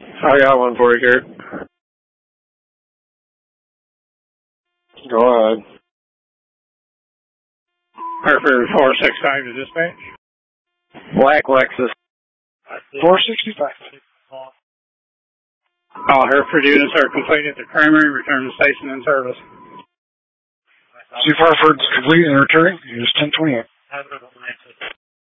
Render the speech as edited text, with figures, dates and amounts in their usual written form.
I got one for you, Kurt. Go ahead. Hartford 465 to dispatch. Black Lexus. 465. All Hereford units are complete at the primary. Return to station and service. Chief Hartford's complete and returning. Use 1028.